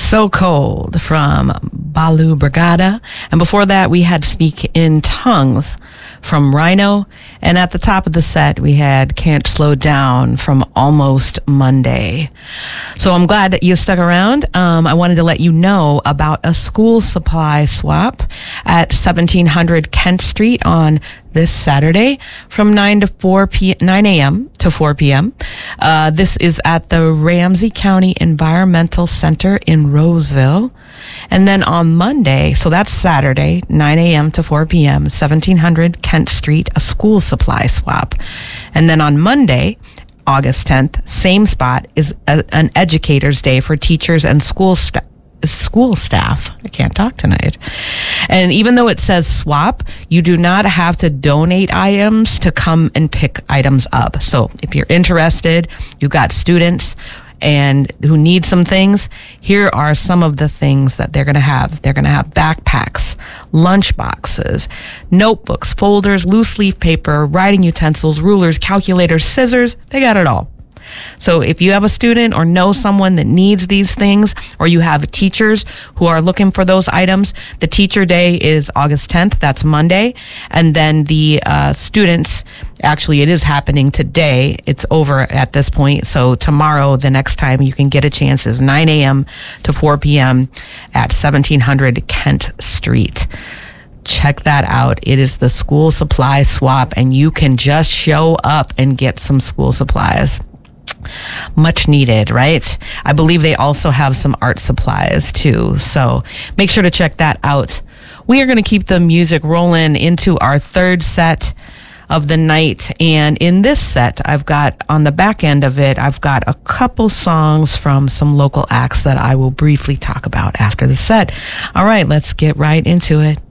So Cold from Balu Brigada. And before that, we had Speak in Tongues from Rhino. And at the top of the set, we had Can't Slow Down from Almost Monday. So I'm glad that you stuck around. I wanted to let you know about a school supply swap at 1700 Kent Street on this Saturday from 9 a.m. to 4 p.m. This is at the Ramsey County Environmental Center in Roseville. And then on Monday, so that's Saturday, 9 a.m. to 4 p.m., 1700 Kent Street, a school supply swap. And then on Monday, August 10th, same spot, is an Educators Day for teachers and school staff. I can't talk tonight. And even though it says swap, you do not have to donate items to come and pick items up. So if you're interested, you've got students and who need some things, here are some of the things that they're going to have. They're going to have backpacks, lunch boxes, notebooks, folders, loose leaf paper, writing utensils, rulers, calculators, scissors. They got it all. So if you have a student or know someone that needs these things, or you have teachers who are looking for those items, the teacher day is August 10th. That's Monday. And then the students, actually it is happening today. It's over at this point. So tomorrow, the next time you can get a chance is 9 a.m. to 4 p.m. at 1700 Kent Street. Check that out. It is the school supply swap, and you can just show up and get some school supplies. Much needed, right? I believe they also have some art supplies too. So make sure to check that out. We are going to keep the music rolling into our third set of the night. And in this set, I've got on the back end of it, I've got a couple songs from some local acts that I will briefly talk about after the set. All right, let's get right into it.